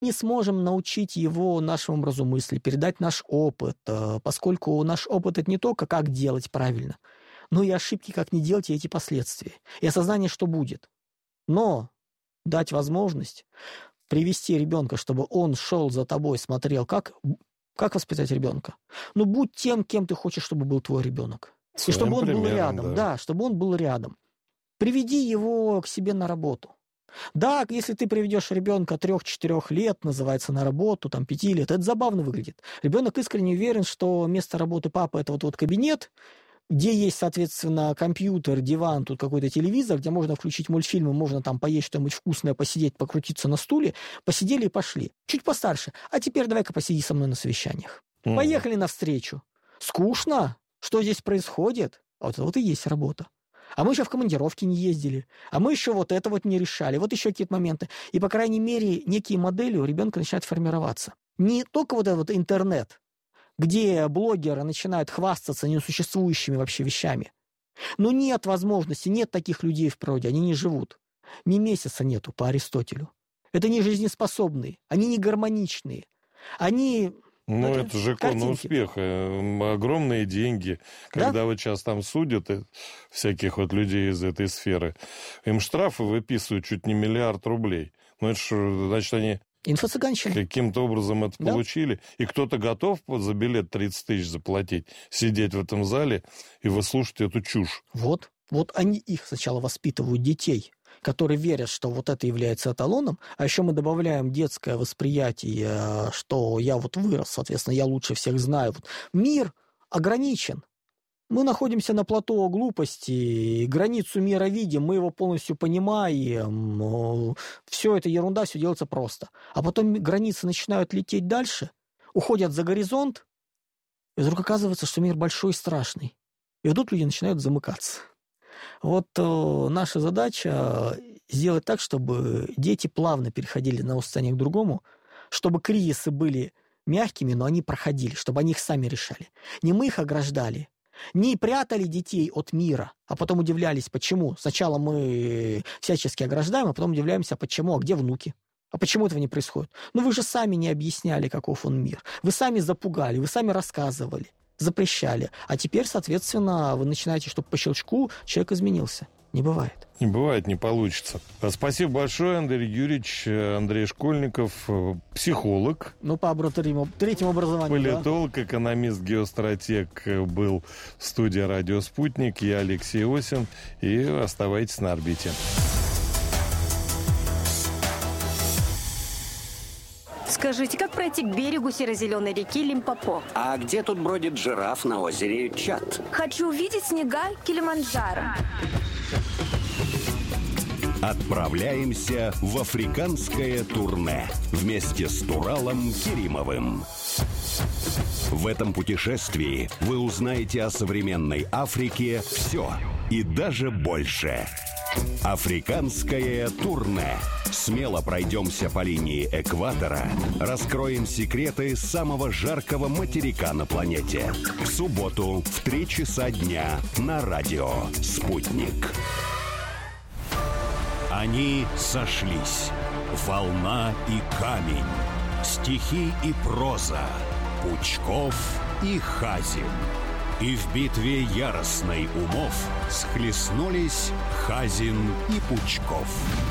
не сможем научить его нашему образу мысли, передать наш опыт, поскольку наш опыт – это не только как делать правильно, но и ошибки, как не делать, и эти последствия, и осознание, что будет. Но дать возможность привести ребенка, чтобы он шел за тобой, смотрел, как воспитать ребенка. Ну, будь тем, кем ты хочешь, чтобы был твой ребенок. И чтобы он был рядом. Да, чтобы он был рядом. Приведи его к себе на работу. Да, если ты приведешь ребенка 3-4 лет, называется, на работу, 5 лет, это забавно выглядит. Ребенок искренне уверен, что место работы папы – это вот кабинет, где есть, соответственно, компьютер, диван, тут какой-то телевизор, где можно включить мультфильмы, можно поесть что-нибудь вкусное, посидеть, покрутиться на стуле. Посидели и пошли. Чуть постарше. А теперь давай-ка посиди со мной на совещаниях. Поехали навстречу. Скучно? Что здесь происходит? Вот и есть работа. А мы еще в командировке не ездили, а мы еще вот это не решали, вот еще какие-то моменты. И, по крайней мере, некие модели у ребенка начинают формироваться. Не только вот этот интернет, где блогеры начинают хвастаться несуществующими вообще вещами. Но нет возможности, нет таких людей в природе, они не живут. Ни месяца нету по Аристотелю. Это не жизнеспособные, они не гармоничные. Они... Ну, это же икона успеха. Огромные деньги. Когда вот сейчас судят всяких людей из этой сферы, им штрафы выписывают чуть не 1 миллиард рублей. Ну, это же, значит, они инфо-цыганщина. Каким-то образом это получили. И кто-то готов за билет 30 тысяч заплатить, сидеть в этом зале и выслушать эту чушь. Вот они их сначала воспитывают, детей, которые верят, что вот это является эталоном, а еще мы добавляем детское восприятие, что я вырос, соответственно, я лучше всех знаю. Мир ограничен. Мы находимся на плато глупости, границу мира видим, мы его полностью понимаем, все это ерунда, все делается просто. А потом границы начинают лететь дальше, уходят за горизонт, и вдруг оказывается, что мир большой и страшный. И вот тут люди начинают замыкаться. Вот наша задача сделать так, чтобы дети плавно переходили на состояние к другому, чтобы кризисы были мягкими, но они проходили, чтобы они их сами решали. Не мы их ограждали, не прятали детей от мира, а потом удивлялись, почему. Сначала мы всячески ограждаем, а потом удивляемся, почему, а где внуки? А почему этого не происходит? Ну вы же сами не объясняли, каков он мир. Вы сами запугали, вы сами рассказывали, запрещали. А теперь, соответственно, вы начинаете, чтобы по щелчку человек изменился. Не бывает. Не бывает, не получится. Спасибо большое, Андрей Юрьевич. Андрей Школьников, психолог. Ну, по третьему образованию. Политолог, да? Экономист, геостратег был в студии «Радио Спутник». Я Алексей Осин. И оставайтесь на орбите. Скажите, как пройти к берегу серо-зеленой реки Лимпопо? А где тут бродит жираф на озере Чад? Хочу увидеть снега Килиманджаро. Отправляемся в африканское турне вместе с Туралом Керимовым. В этом путешествии вы узнаете о современной Африке все и даже больше. Африканское турне. Смело пройдемся по линии экватора, раскроем секреты самого жаркого материка на планете. В субботу в 3 часа дня на радио «Спутник». Они сошлись. Волна и камень, стихи и проза, Пучков и Хазин. И в битве яростной умов схлестнулись Хазин и Пучков.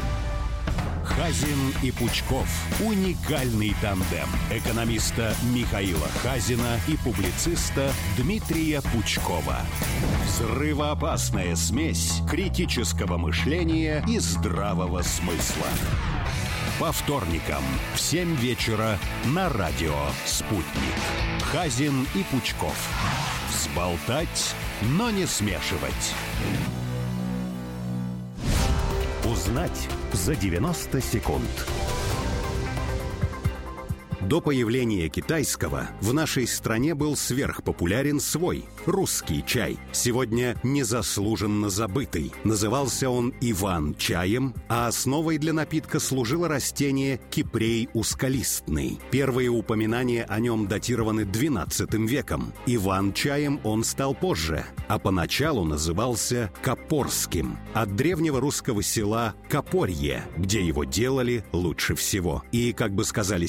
Хазин и Пучков – уникальный тандем экономиста Михаила Хазина и публициста Дмитрия Пучкова. Взрывоопасная смесь критического мышления и здравого смысла. По вторникам в 7 вечера на радио «Спутник». Хазин и Пучков. Взболтать, но не смешивать. Узнать за 90 секунд. До появления китайского в нашей стране был сверхпопулярен свой, русский чай, сегодня незаслуженно забытый. Назывался он Иван-чаем, а основой для напитка служило растение кипрей узколистный. Первые упоминания о нем датированы XII веком. Иван-чаем он стал позже, а поначалу назывался копорским, от древнего русского села Копорье, где его делали лучше всего. И, как бы сказали